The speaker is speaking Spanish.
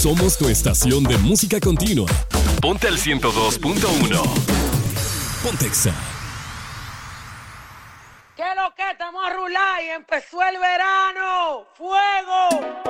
Somos tu estación de música continua. Ponte al 102.1. Pontexa. ¿Qué lo que? Estamos a rular y empezó el verano. ¡Fuego!